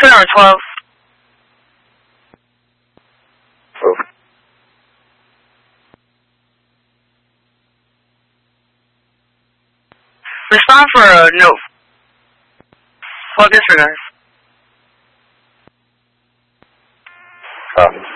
7 or 12? Respond for no. Well, disregard.